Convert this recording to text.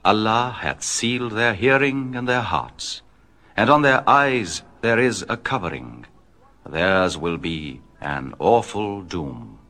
Allah hath sealed their hearing and their hearts, and on their eyes there is a covering. Theirs will be an awful doom.